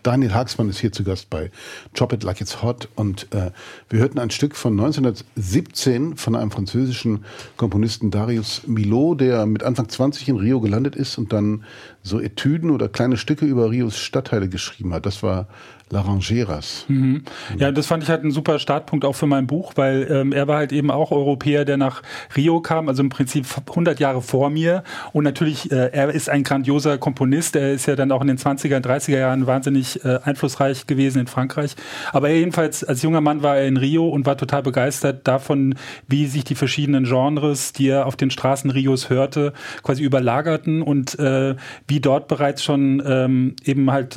Daniel Haagsmann ist hier zu Gast bei Chop It Like It's Hot und wir hörten ein Stück von 1917 von einem französischen Komponisten Darius Milhaud, der mit Anfang 20 in Rio gelandet ist und dann so Etüden oder kleine Stücke über Rios Stadtteile geschrieben hat. Das war Laranjeiras. Mhm. Ja, das fand ich halt ein super Startpunkt auch für mein Buch, weil er war halt eben auch Europäer, der nach Rio kam, also im Prinzip 100 Jahre vor mir. Und natürlich, er ist ein grandioser Komponist. Er ist ja dann auch in den 20er, 30er Jahren wahnsinnig einflussreich gewesen in Frankreich. Aber er jedenfalls, als junger Mann war er in Rio und war total begeistert davon, wie sich die verschiedenen Genres, die er auf den Straßen Rios hörte, quasi überlagerten und wie dort bereits schon eben halt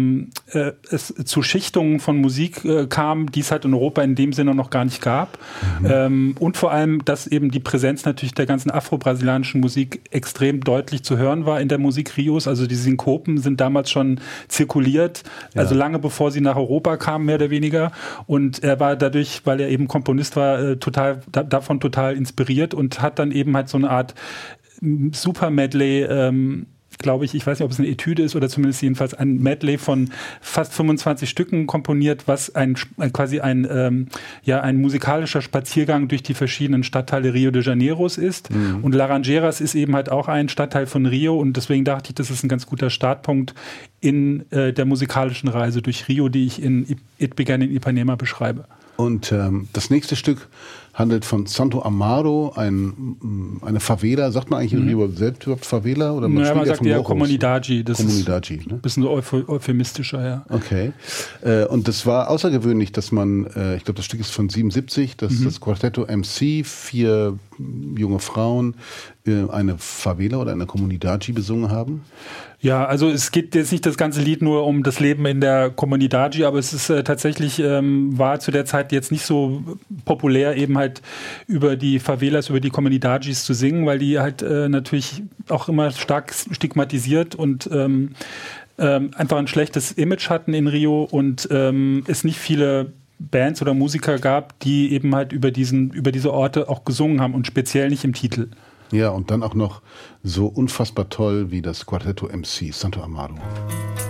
es zu Schichtungen von Musik kam, die es halt in Europa in dem Sinne noch gar nicht gab. Mhm. Und vor allem, dass eben die Präsenz natürlich der ganzen afro-brasilianischen Musik extrem deutlich zu hören war in der Musik Rios. Also die Synkopen sind damals schon zirkuliert, also lange bevor sie nach Europa kamen, mehr oder weniger. Und er war dadurch, weil er eben Komponist war, davon total inspiriert und hat dann eben halt so eine Art Super-Medley glaube ich weiß nicht, ob es eine Etüde ist oder zumindest jedenfalls ein Medley von fast 25 Stücken komponiert, was quasi ein musikalischer Spaziergang durch die verschiedenen Stadtteile Rio de Janeiros ist. Mhm. Und Laranjeiras ist eben halt auch ein Stadtteil von Rio und deswegen dachte ich, das ist ein ganz guter Startpunkt in der musikalischen Reise durch Rio, die ich in It Began in Ipanema beschreibe. Und das nächste Stück handelt von Santo Amaro, eine Favela. Sagt man eigentlich in Rio selbst überhaupt Favela? Oder man sagt ja Comunidade. Das Comunidade, ist ein bisschen so euphemistischer, ja. Okay. Und das war außergewöhnlich, dass man, ich glaube, das Stück ist von 77, dass das Quartetto MC, 4 junge Frauen, eine Favela oder eine Comunidade besungen haben. Ja, also es geht jetzt nicht das ganze Lied nur um das Leben in der Comunidade, aber es ist tatsächlich, war zu der Zeit jetzt nicht so populär, eben halt über die Favelas, über die Comunidades zu singen, weil die halt natürlich auch immer stark stigmatisiert und einfach ein schlechtes Image hatten in Rio und es nicht viele Bands oder Musiker gab, die eben halt über diese Orte auch gesungen haben und speziell nicht im Titel. Ja, und dann auch noch so unfassbar toll wie das Quartetto MC, Santo Amaro.